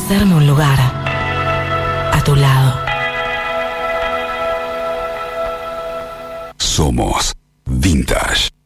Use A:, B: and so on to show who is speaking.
A: hacerme un lugar a tu lado.
B: Somos Vintage.